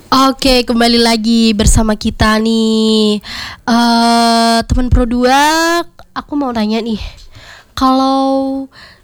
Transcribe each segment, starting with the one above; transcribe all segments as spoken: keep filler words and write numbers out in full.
Oke, kembali lagi bersama kita nih, uh, teman Pro dua. Aku mau nanya nih, kalau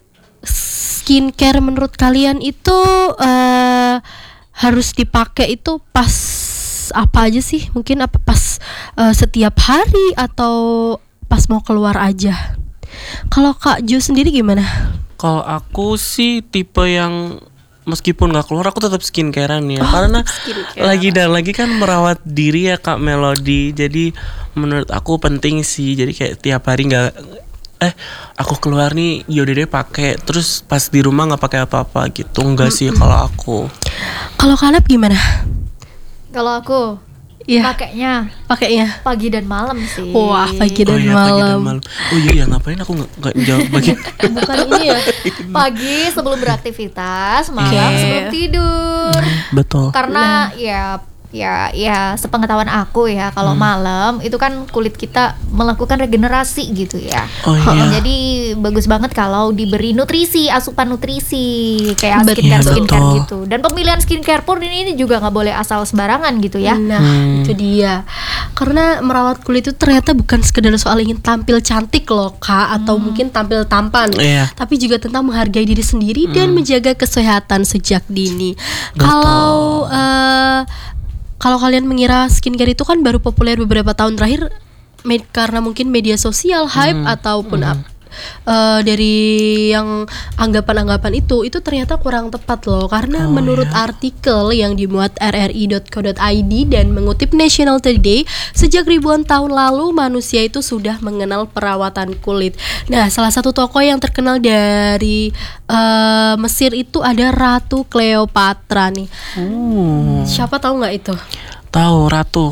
skincare menurut kalian itu uh, harus dipakai itu pas apa aja sih? Mungkin apa pas uh, setiap hari atau pas mau keluar aja? Kalau Kak Jo sendiri gimana? Kalau aku sih tipe yang meskipun nggak keluar aku tetap skincarean ya, oh, karena skincare. lagi dan lagi kan merawat diri ya Kak Melody. Jadi menurut aku penting sih. Jadi kayak tiap hari nggak eh aku keluar nih yaudah deh pakai, terus pas di rumah nggak pakai apa-apa gitu. Enggak mm-hmm. sih kalau aku. Kalau Kaleb gimana? Kalau aku Iya. Pakainya, pakainya pagi dan malam sih. Wah, pagi dan, oh, iya, malam. pagi dan malam. Oh iya, ya ngapain aku nggak nggak jawab pagi? Bukan ini ya. Pagi sebelum beraktivitas, malam okay. sebelum tidur. Hmm, betul. Karena nah. ya ya ya sepengetahuan aku ya, kalau hmm. malam itu kan kulit kita melakukan regenerasi gitu ya. Oh, iya. Jadi bagus banget kalau diberi nutrisi, asupan nutrisi kayak skincare iya, skincare betul. gitu. Dan pemilihan skincare pun ini, ini juga nggak boleh asal sembarangan gitu ya. Nah hmm. itu dia. Karena merawat kulit itu ternyata bukan sekedar soal ingin tampil cantik loh Kak, atau hmm. mungkin tampil tampan, yeah. tapi juga tentang menghargai diri sendiri hmm. dan menjaga kesehatan sejak dini. Kalau uh, Kalau kalian mengira skincare itu kan baru populer beberapa tahun terakhir med- karena mungkin media sosial hype hmm. ataupun hmm. ap- uh, dari yang anggapan-anggapan itu itu ternyata kurang tepat loh, karena oh, menurut ya. artikel yang dimuat r r i dot co dot i d dan mengutip National Today, sejak ribuan tahun lalu manusia itu sudah mengenal perawatan kulit. Nah, salah satu tokoh yang terkenal dari uh, Mesir itu ada Ratu Cleopatra nih. Hmm. Siapa tahu nggak itu? Tahu, Ratu.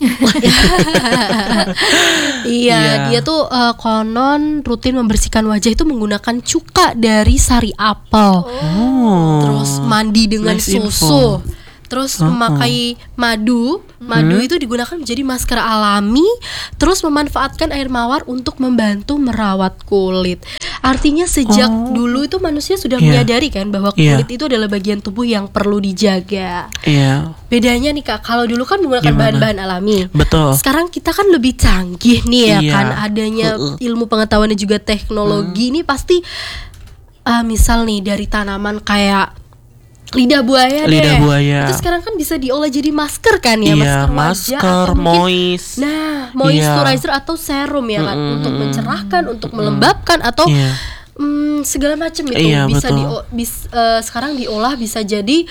Iya, yeah. dia tuh uh, konon rutin membersihkan wajah itu menggunakan cuka dari sari apel. Oh. Terus mandi dengan nice susu. Info. Terus uh-huh. memakai madu. Madu hmm? itu digunakan menjadi masker alami. Terus memanfaatkan air mawar untuk membantu merawat kulit. Artinya sejak oh. dulu itu manusia sudah yeah. menyadari kan bahwa kulit yeah. itu adalah bagian tubuh yang perlu dijaga. Yeah. Bedanya nih Kak, kalau dulu kan menggunakan Gimana? bahan-bahan alami. Betul. Sekarang kita kan lebih canggih nih ya yeah. kan, adanya uh-uh. ilmu pengetahuan dan juga teknologi. Ini hmm. pasti uh, misal nih dari tanaman kayak lidah buaya deh. Lidah buaya. Itu sekarang kan bisa diolah jadi masker kan ya, iya, masker wajah masker, atau mungkin, moist. Nah, moisturizer iya. atau serum ya kan, mm-hmm. untuk mencerahkan, untuk mm-hmm. melembabkan atau iya. mm, segala macam itu iya, bisa di bis, uh, sekarang diolah bisa jadi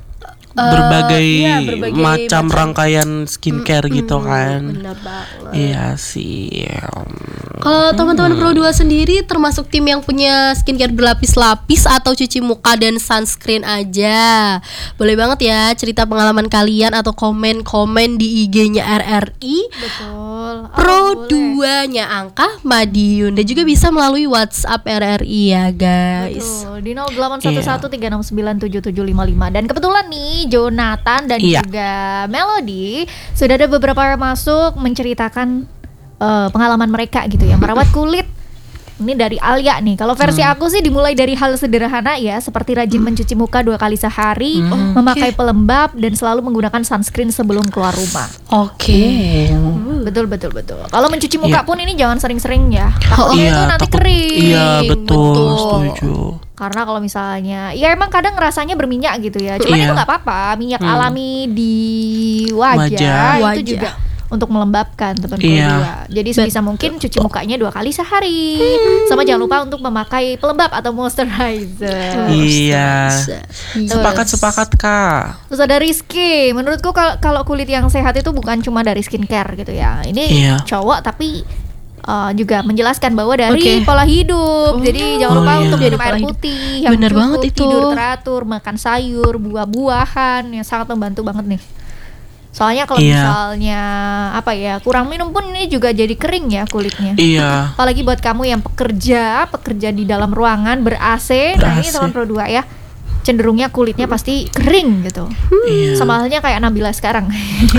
Uh, berbagai, ya, berbagai macam, macam rangkaian skincare mm, gitu kan. Benar banget. Iya sih. Kalau hmm. teman-teman Pro dua sendiri termasuk tim yang punya skincare berlapis-lapis atau cuci muka dan sunscreen aja? Boleh banget ya cerita pengalaman kalian atau komen-komen di I G-nya R R I. Betul. Pro dua-nya Angka Madiun, dan juga bisa melalui WhatsApp R R I ya guys. Betul. Di nol delapan satu satu tiga enam sembilan tujuh tujuh lima lima. Dan kebetulan nih Jonathan dan iya. juga Melody sudah ada beberapa yang masuk menceritakan uh, pengalaman mereka gitu ya merawat kulit. Ini dari Alia nih. Kalau versi hmm. aku sih dimulai dari hal sederhana ya, seperti rajin hmm. mencuci muka dua kali sehari, hmm. memakai okay. pelembab dan selalu menggunakan sunscreen sebelum keluar rumah. Oke. Okay. Hmm. Betul betul betul. Kalau mencuci muka yeah. pun ini jangan sering-sering ya. Oh, Takutnya iya, itu nanti takut, kering. Iya betul, betul. Setuju. Karena kalau misalnya, ya emang kadang rasanya berminyak gitu ya. Cuman yeah. itu nggak apa-apa. Minyak hmm. alami di wajah, wajah. itu wajah. juga untuk melembabkan teman iya. kedua. Jadi sebisa mungkin cuci mukanya dua kali sehari. Hmm. Sama jangan lupa untuk memakai pelembab atau moisturizer. Iya. Sepakat-sepakat Kak. Terus ada Rizky. Menurutku kalau kulit yang sehat itu bukan cuma dari skincare gitu ya. Ini iya. cowok tapi Uh, juga menjelaskan bahwa dari okay. pola hidup. Oh. Jadi jangan lupa oh, iya. untuk minum air putih yang Bener cukup, banget itu. tidur teratur, makan sayur, buah-buahan yang sangat membantu banget nih. Soalnya kalau iya. misalnya apa ya kurang minum pun ini juga jadi kering ya kulitnya. Iya. Apalagi buat kamu yang pekerja, pekerja di dalam ruangan ber-A C, nah ini teman Pro dua ya. Cenderungnya kulitnya pasti kering gitu. Iya. Sama halnya kayak Nabila sekarang.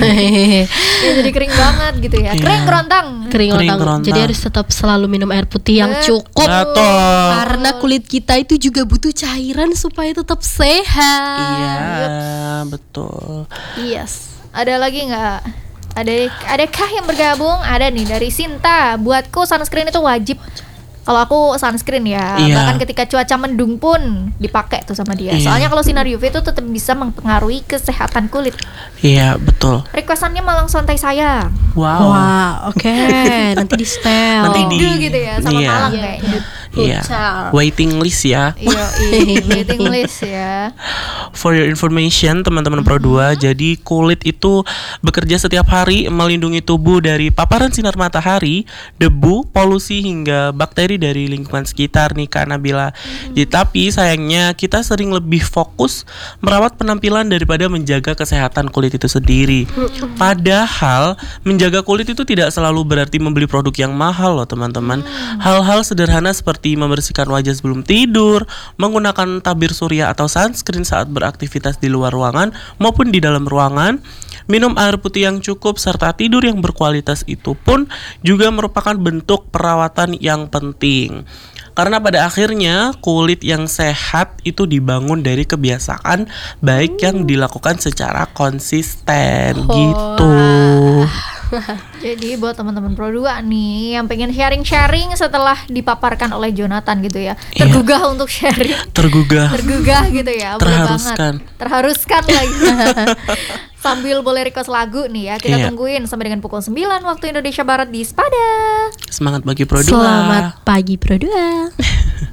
Ya, jadi kering banget gitu ya. Iya. Kering kerontang. Kering kerontang. Jadi harus tetap selalu minum air putih yang cukup. Betul. Karena kulit kita itu juga butuh cairan supaya tetap sehat. Iya, betul. Yes. Ada lagi nggak? Ada adakah yang bergabung? Ada nih dari Sinta. Buatku sunscreen itu wajib. Kalau aku sunscreen ya, Iya. bahkan ketika cuaca mendung pun dipakai tuh sama dia. Iya. Soalnya kalau sinar U V itu tetap bisa mempengaruhi kesehatan kulit. Iya, betul. Requestannya malang santai sayang. Wow. Wah, oke. Nanti di setel. Nanti di- Rindu gitu ya sama iya. Malang Iya. kayaknya. Iya. Hotel. Waiting list ya. Iya, iya, waiting list ya. For your information teman-teman Pro dua, jadi kulit itu bekerja setiap hari melindungi tubuh dari paparan sinar matahari, debu, polusi hingga bakteri dari lingkungan sekitar nih Kak Nabila. Jadi, tapi sayangnya kita sering lebih fokus merawat penampilan daripada menjaga kesehatan kulit itu sendiri. Padahal menjaga kulit itu tidak selalu berarti membeli produk yang mahal loh teman-teman. Hal-hal sederhana seperti membersihkan wajah sebelum tidur, menggunakan tabir surya atau sunscreen saat beraktivitas di luar ruangan maupun di dalam ruangan, minum air putih yang cukup serta tidur yang berkualitas itu pun juga merupakan bentuk perawatan yang penting. Karena pada akhirnya kulit yang sehat itu dibangun dari kebiasaan baik yang dilakukan secara konsisten gitu. Jadi buat teman-teman Pro dua nih yang pengen sharing-sharing setelah dipaparkan oleh Jonathan gitu ya. Iya. Tergugah untuk sharing. Tergugah. Tergugah gitu ya. Boleh Terharuskan. banget. Terharuskan lagi. Sambil boleh request lagu nih ya. Kita Iya. tungguin sampai dengan pukul sembilan waktu Indonesia Barat di Spada. Semangat bagi Pro dua. Selamat pagi Pro dua.